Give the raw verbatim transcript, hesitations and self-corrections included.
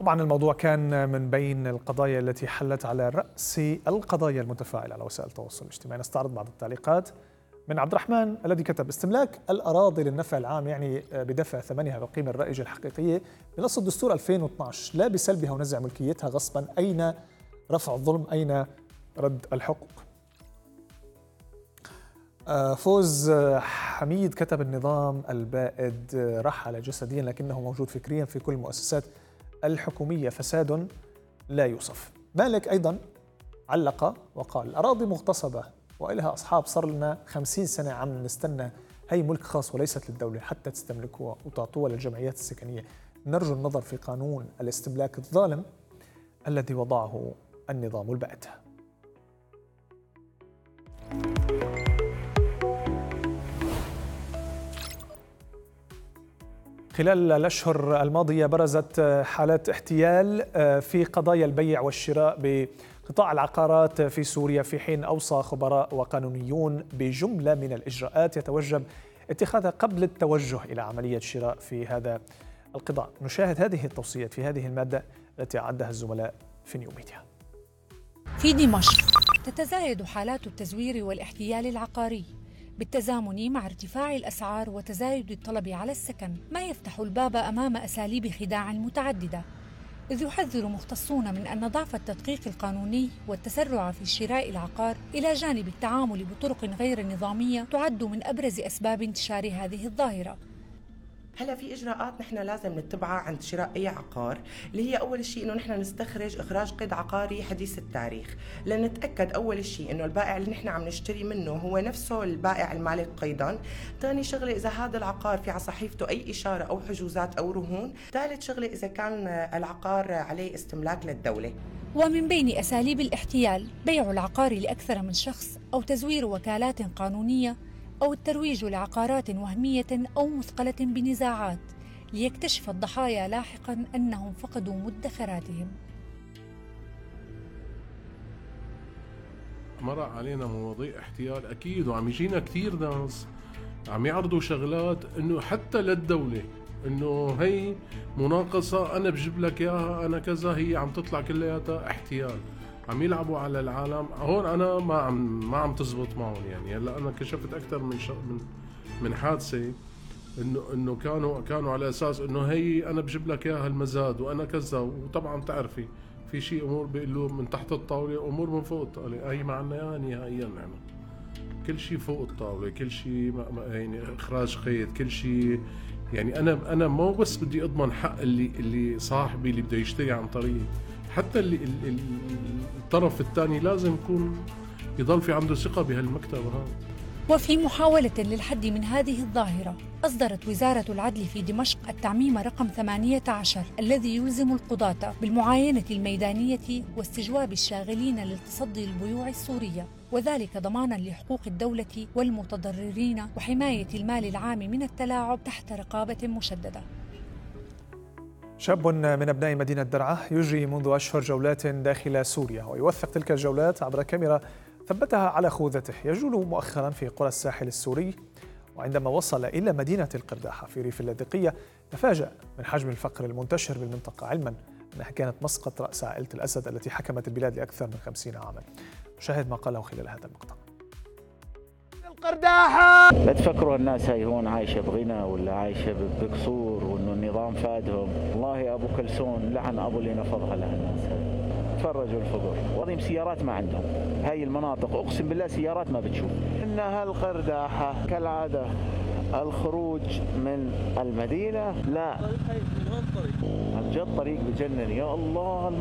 طبعا الموضوع كان من بين القضايا التي حلت على رأس القضايا المتفاعلة على وسائل التواصل الاجتماعي. نستعرض بعض التعليقات من عبد الرحمن الذي كتب: استملاك الأراضي للنفع العام يعني بدفع ثمنها بالقيمة الرائجة الحقيقية بنص الدستور ألفين واثني عشر، لا بسلبها ونزع ملكيتها غصبا. أين رفع الظلم؟ أين رد الحقوق؟ فوز حميد كتب: النظام البائد رحل جسديا لكنه موجود فكريا في كل المؤسسات الحكومية، فساد لا يوصف. مالك أيضا علق وقال: الأراضي مغتصبة وإلها أصحاب، صار لنا خمسين سنة عم نستنى، هي ملك خاص وليست للدولة حتى تستملكوها وتعطوها للجمعيات السكنية. نرجو النظر في قانون الاستملاك الظالم الذي وضعه النظام البائد. خلال الأشهر الماضية برزت حالات احتيال في قضايا البيع والشراء بقطاع العقارات في سوريا، في حين أوصى خبراء وقانونيون بجملة من الإجراءات يتوجب اتخاذها قبل التوجه إلى عملية شراء في هذا القطاع. نشاهد هذه التوصيات في هذه المادة التي أعدها الزملاء في نيو ميديا. في دمشق تتزايد حالات التزوير والاحتيال العقاري بالتزامن مع ارتفاع الأسعار وتزايد الطلب على السكن، ما يفتح الباب أمام أساليب خداع متعددة، إذ يحذر مختصون من أن ضعف التدقيق القانوني والتسرع في شراء العقار إلى جانب التعامل بطرق غير نظامية تعد من أبرز أسباب انتشار هذه الظاهرة. هلا في اجراءات نحن لازم نتبعها عند شراء اي عقار، اللي هي اول شيء انه نحن نستخرج اخراج قيد عقاري حديث التاريخ، لنتاكد اول شيء انه البائع اللي نحن عم نشتري منه هو نفسه البائع المالك قيدا. ثاني شغله اذا هذا العقار في على صحيفته اي اشاره او حجوزات او رهون. ثالث شغله اذا كان العقار عليه استملاك للدوله. ومن بين اساليب الاحتيال بيع العقار لاكثر من شخص، او تزوير وكالات قانونيه، أو الترويج لعقارات وهمية أو مثقلة بنزاعات، ليكتشف الضحايا لاحقاً أنهم فقدوا مدخراتهم. مرق علينا مواضيع احتيال أكيد، وعم يجينا كثير ناس عم يعرضوا شغلات إنه حتى للدولة، إنه هي مناقصة أنا بجيب لك إياها أنا كذا، هي عم تطلع كلياتها احتيال. عم يلعبوا على العالم. هون انا ما عم ما عم تزبط معهم. يعني هلا انا كشفت اكثر من ش... من من حادثه انه انه كانوا كانوا على اساس انه هي انا بجيب لك اياها المزاد وانا كذا. وطبعا بتعرفي في شيء امور بيقولوا من تحت الطاوله، امور من فوق الطاوله. هي ما عندنا اياها نهائيا. نحن كل شيء فوق الطاوله، كل شيء يعني اخراج قيد، كل شيء. يعني انا انا مو بس بدي اضمن حق اللي اللي صاحبي اللي بده يشتري عن طريقي، حتى اللي الطرف الثاني لازم يكون يضل في عنده ثقة بهالمكتب هذا. وفي محاولة للحد من هذه الظاهرة، أصدرت وزارة العدل في دمشق التعميم رقم ثمانية عشر الذي يلزم القضاة بالمعاينة الميدانية واستجواب الشاغلين للتصدي للبيوع السورية، وذلك ضمانا لحقوق الدولة والمتضررين وحماية المال العام من التلاعب تحت رقابة مشددة. شاب من أبناء مدينة درعا يجري منذ أشهر جولات داخل سوريا، ويوثق تلك الجولات عبر كاميرا ثبتها على خوذته. يجول مؤخرا في قرى الساحل السوري، وعندما وصل إلى مدينة القرداحة في ريف اللاذقية تفاجأ من حجم الفقر المنتشر بالمنطقة، علما أنها كانت مسقط رأس عائلة الأسد التي حكمت البلاد لأكثر من خمسين عاما. نشاهد ما قاله خلال هذا المقطع. القرداحة لا تفكروا الناس هاي هون عايشة بغنى ولا عايشة بقصور وانه النظام فادهم. والله ابو كلثوم لعن ابو اللي نفضها لهالناس. تفرجوا الفقر، وضيم سيارات ما عندهم. هاي المناطق اقسم بالله سيارات ما بتشوف. ان هالقرداحة كالعادة الخروج من المدينة لا عن جد طريق بجنن. يا الله.